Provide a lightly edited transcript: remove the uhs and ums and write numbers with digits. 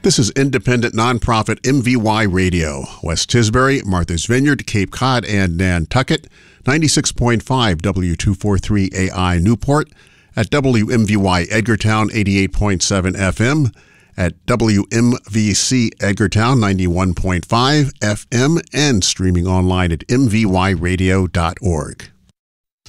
This is independent nonprofit MVY Radio. West Tisbury, Martha's Vineyard, Cape Cod, and Nantucket. 96.5 W243AI Newport. At WMVY Edgartown 88.7 FM. At WMVC Edgartown 91.5 FM. And streaming online at mvyradio.org.